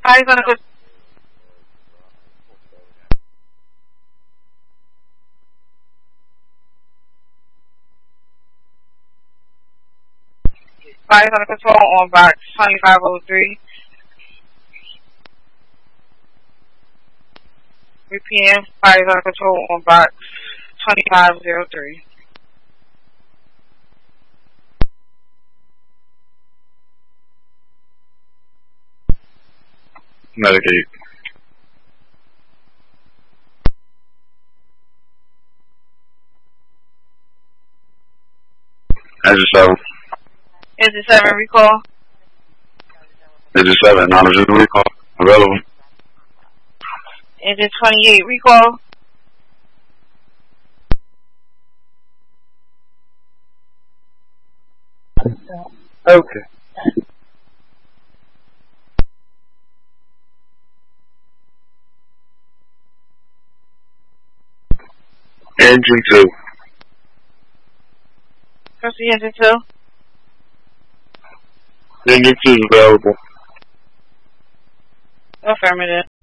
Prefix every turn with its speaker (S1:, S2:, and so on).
S1: Fire gonna go. Fire under control on box 2503. Repeating, fire under control on box 2503.
S2: Medicaid. Engine 7.
S1: Engine 7 recall.
S2: Engine 7, non-emergency recall. Available.
S1: Engine 28 recall.
S2: Okay. Engine 2.
S1: Proceed engine 2.
S2: Engine 2 is available.
S1: Affirmative.